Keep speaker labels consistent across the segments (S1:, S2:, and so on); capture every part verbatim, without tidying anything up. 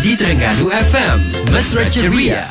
S1: Di Terengganu F M, Mesra Ceria.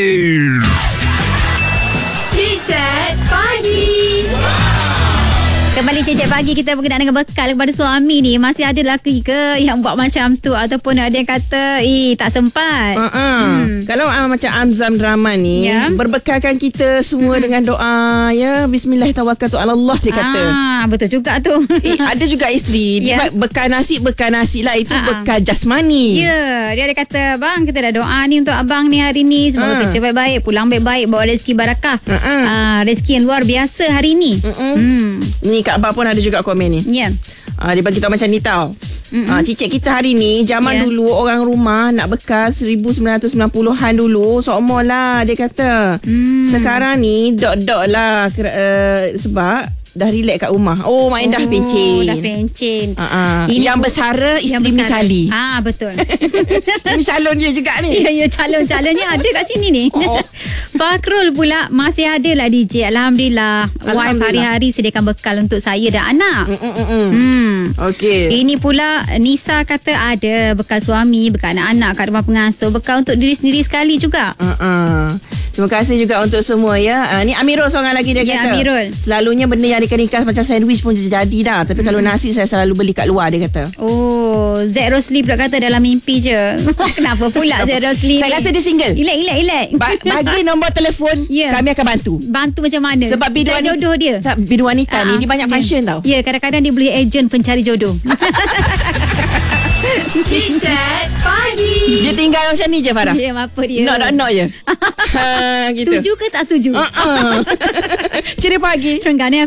S2: Cicit Pagi.
S3: Kembali Cicit Pagi, kita berkenaan dengan bekal kepada suami ni. Masih ada lelaki ke yang buat macam tu? Ataupun ada yang kata, eh tak sempat.
S4: Uh-uh. hmm. Kalau uh, macam Amzam drama ni,
S3: ya,
S4: berbekalkan kita semua hmm. dengan doa, ya, Bismillahirrahmanirrahim, dia kata.
S3: Ah, betul juga tu.
S4: eh, Ada juga isteri,
S3: ya,
S4: dia bekal nasi, bekal nasi lah. Itu
S3: uh-uh.
S4: bekal jasmani.
S3: Ya, dia ada kata, bang, kita dah doa ni untuk abang ni hari ni. Semoga uh. kerja baik-baik, pulang baik-baik, bawa rezeki barakah. uh-uh. uh, Rezeki yang luar biasa hari ni. uh-uh. hmm.
S4: Ni Kak Abah pun ada juga komen ni.
S3: Ya, yeah.
S4: uh, Dia bagi tahu macam ni tau. uh, Cicit kita hari ni, zaman yeah. dulu orang rumah nak bekal seribu sembilan ratus sembilan puluhan dulu, sokmol lah dia kata. mm. Sekarang ni dot-dot lah. uh, Sebab dah relax kat rumah. Oh, main oh, dah pencin.
S3: Dah pencin.
S4: Uh-uh. Yang bersara isteri Misali.
S3: Ah, betul.
S4: Ini calon dia juga ni.
S3: Ya, ya, calon-calonnya ada kat sini ni. Oh. Fakrul pula masih ada lah D J. Alhamdulillah. Alhamdulillah. Wife hari-hari sediakan bekal untuk saya dan anak. Hmm.
S4: Okey.
S3: Ini pula Nisa kata ada bekal suami, bekal anak-anak kat rumah pengasuh, bekal untuk diri sendiri sekali juga.
S4: Uh-uh. Terima kasih juga untuk semua, ya. Uh, ni Amirul seorang lagi dia
S3: ya,
S4: kata.
S3: Amirul.
S4: Selalunya benda yang ringkas macam sandwich pun jadi dah. Tapi hmm. kalau nasi saya selalu beli kat luar, dia kata.
S3: Oh, Z Rosli pula kata dalam mimpi je. Kenapa pula Z Rosli?
S4: Saya rasa dia single.
S3: Ilek, ilek, ilek.
S4: Ba- bagi nombor telefon, yeah. kami akan bantu.
S3: Bantu macam mana?
S4: Sebab bidu wanita,
S3: jodoh dia.
S4: Sebab bidu wanita uh-huh. ni dia banyak function
S3: yeah.
S4: tau.
S3: Ya, yeah, kadang-kadang dia boleh agent pencari jodoh.
S2: Cicit Pagi.
S4: Dia tinggal macam ni je, Farah.
S3: Ya, yeah, apa dia?
S4: Nok, nok, nok je. ha, gitu.
S3: Setuju ke tak setuju?
S4: Uh-uh. Ceria Pagi.
S3: Terengganu